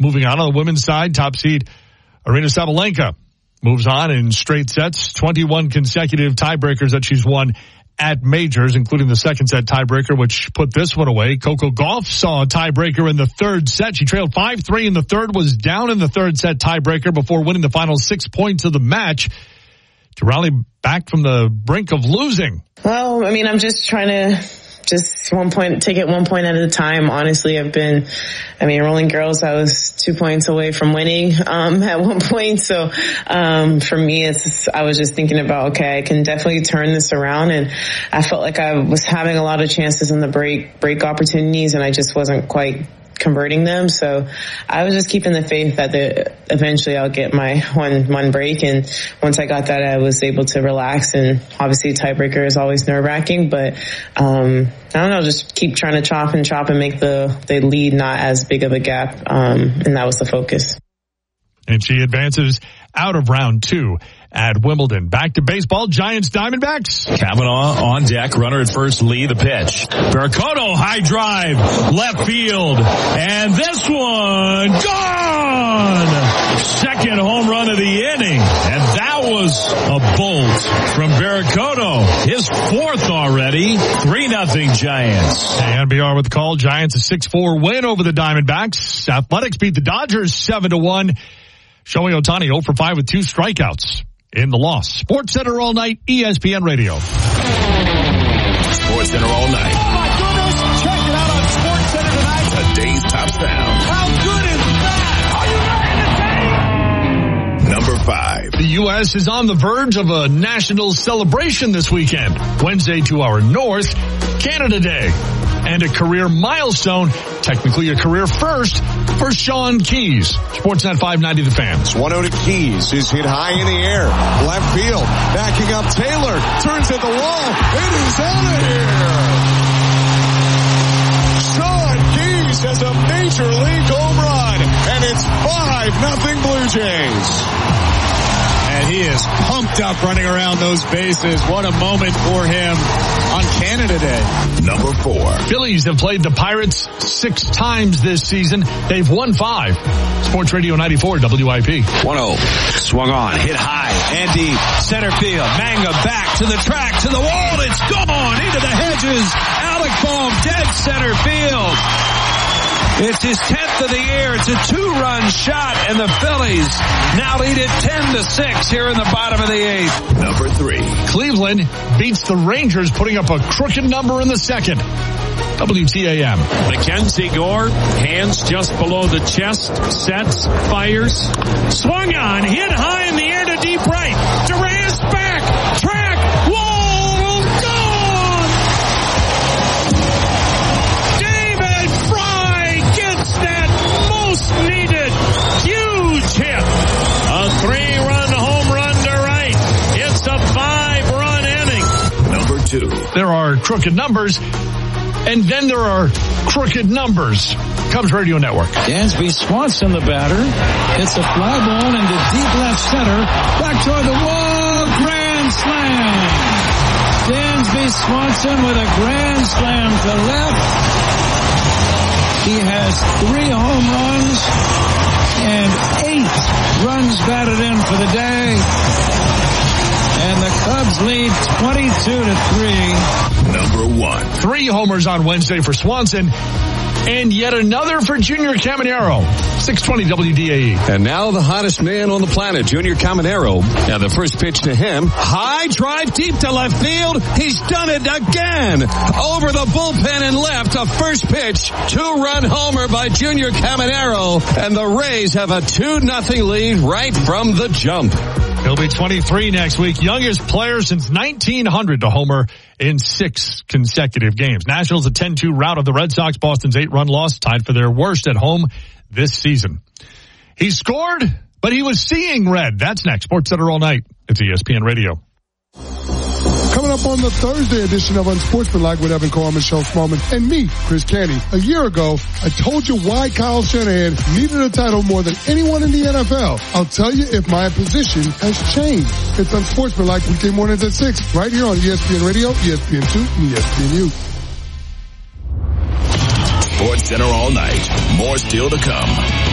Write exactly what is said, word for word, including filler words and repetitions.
Moving on on the women's side, top seed Aryna Sabalenka moves on in straight sets, twenty-one consecutive tiebreakers that she's won at majors, including the second set tiebreaker, which put this one away. Coco Gauff saw a tiebreaker in the third set. She trailed five three in the third, was down in the third set tiebreaker before winning the final six points of the match to rally back from the brink of losing. Well, I mean, I'm just trying to just one point, take it one point at a time. Honestly, I've been, I mean, Rolling Girls, I was two points away from winning, um, at one point. So, um, for me, it's, I was just thinking about, okay, I can definitely turn this around. And I felt like I was having a lot of chances in the break, break opportunities, and I just wasn't quite converting them. So I was just keeping the faith that the, eventually I'll get my one, one break. And once I got that, I was able to relax. And obviously tiebreaker is always nerve wracking, but, um, I don't know, just keep trying to chop and chop and make the, the lead not as big of a gap. Um, and that was the focus. And she advances out of round two at Wimbledon. Back to baseball, Giants Diamondbacks. Kavanaugh on deck, runner at first, Lee the pitch. Barracoto, high drive, left field, and this one, gone! Second home run of the inning, and that was a bolt from Barracoto. His fourth already, three nothing Giants. And B R with the call, Giants a six four win over the Diamondbacks. Athletics beat the Dodgers seven to one. Shohei Ohtani oh for five with two strikeouts in the loss. Sports Center all night, E S P N Radio. Sports Center all night. Oh my goodness! Check it out on Sports Center tonight. Today's top sound. How good is that? Are you ready to take? Number five. The U S is on the verge of a national celebration this weekend. Wednesday to our north, Canada Day. And a career milestone, technically a career first, for Sean Keys. Sportsnet five ninety The Fan. one oh to Keys is hit high in the air. Left field. Backing up Taylor. Turns at the wall. It is out of here. Sean Keys has a major league home run. And it's five nothing Blue Jays. And he is pumped up running around those bases. What a moment for him on Canada Day. Number four. Phillies have played the Pirates six times this season. They've won five. Sports Radio ninety-four W I P. one oh. Swung on, hit high and deep. Center field. Manga back to the track, to the wall. It's gone into the hedges. Alec Bohm, dead center field. It's his tenth of the year. It's a two-run shot, and the Phillies now lead it ten to six here in the bottom of the eighth. Number three. Cleveland beats the Rangers, putting up a crooked number in the second. W T A M. Mackenzie Gore, hands just below the chest, sets, fires. Swung on, hit high in the air to deep right. Durant's back, track, wall, gone! David Fry gets that most needed huge hit. A three-run home run to right. It's a five-run inning. Number two. There are crooked numbers. And then there are crooked numbers. Cubs Radio Network. Dansby Swanson, the batter, hits a fly ball into deep left center. Back toward the wall. Grand slam. Dansby Swanson with a grand slam to left. He has three home runs and eight runs batted in for the day. And the Cubs lead twenty-two to three. Number one. Three homers on Wednesday for Swanson. And yet another for Junior Caminero. six twenty W D A E. And now the hottest man on the planet, Junior Caminero. Now the first pitch to him. High drive deep to left field. He's done it again. Over the bullpen and left. A first pitch. Two-run homer by Junior Caminero. And the Rays have a two nothing lead right from the jump. He'll be twenty-three next week. Youngest player since nineteen hundred to homer in six consecutive games. Nationals a ten two rout of the Red Sox. Boston's eight-run loss tied for their worst at home this season. He scored, but he was seeing red. That's next. Sports Center all night. It's E S P N Radio. Coming up on the Thursday edition of Unsportsmanlike with Evan Coleman, Michelle Smallman, and me, Chris Canty. A year ago, I told you why Kyle Shanahan needed a title more than anyone in the N F L. I'll tell you if my position has changed. It's Unsportsmanlike weekday mornings at six, right here on E S P N Radio, E S P N two, and E S P N U. Sports Center all night. More still to come.